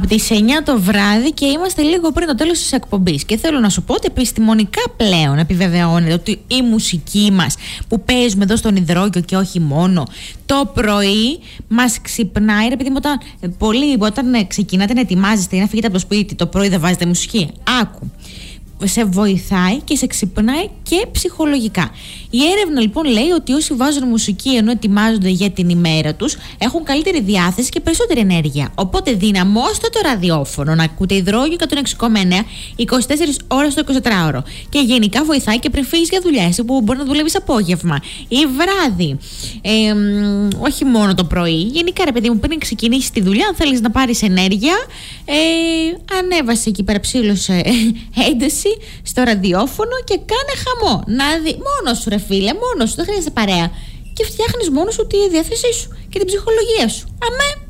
Από τις 9 το βράδυ και είμαστε λίγο πριν το τέλος της εκπομπής. Και θέλω να σου πω ότι επιστημονικά πλέον επιβεβαιώνεται ότι η μουσική μας που παίζουμε εδώ στον υδρόγειο και όχι μόνο, το πρωί μας ξυπνάει. Ρε παιδί μου, όταν ξεκινάτε να ετοιμάζεστε ή να φύγετε από το σπίτι, το πρωί δεν βάζετε μουσική. Άκου. Σε βοηθάει και σε ξυπνάει και ψυχολογικά. Η έρευνα λοιπόν λέει ότι όσοι βάζουν μουσική ενώ ετοιμάζονται για την ημέρα τους έχουν καλύτερη διάθεση και περισσότερη ενέργεια. Οπότε δυναμώστε το ραδιόφωνο να ακούτε υδρόγειο 106,9 24 ώρες το 24ωρο. Και γενικά βοηθάει και πριν φύγεις για δουλειά, εσύ που μπορεί να δουλεύεις απόγευμα ή βράδυ. Όχι μόνο το πρωί. Γενικά, ρε παιδί μου, πριν ξεκινήσεις τη δουλειά, αν θέλεις να πάρεις ενέργεια, ανέβασε εκεί πέρα, ψήλωσε ένταση στο ραδιόφωνο και κάνε χαμό. Μόνος σου, ρε φίλε, μόνος σου, δεν χρειάζεται παρέα. Και φτιάχνεις μόνος σου τη διάθεσή σου και την ψυχολογία σου. Αμέ.